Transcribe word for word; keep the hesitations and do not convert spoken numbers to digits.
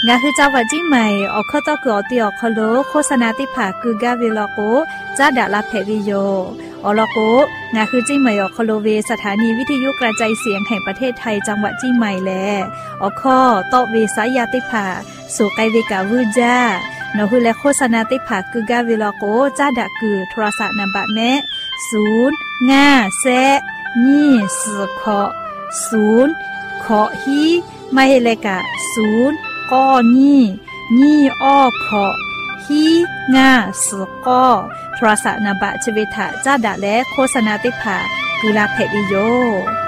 งาคือเจ้าว่าจิ้งใหม่ออกข้อต่อคืออติออกคโลโฆษณาติผาคือกาเวลโกจ้าดาลาเพวิโยอลโกงาคือจิ้งใหม่ออกคโลเวสถานีวิทยุกระจายเสียงแห่งประเทศไทยจังหวัดจิ้งใหม่แลออกข้อต่อเวสายาติผาสู่ไกเวกาวูจ้านอคือและโฆษณาติผาคือกาเวลโกจ้าดาคือโทรศัพท์นำบะแม่ศูนย์ห้าแซะยี่สิบขอศูนย์ขอฮีไม่ให้เลกะศูนย์ก้อนี่นี่อ้อขอฮีง่าสก้อโทรศัพท์นำบะชเวทะจ้าดะและโฆษณาติผากุลาเพวิโย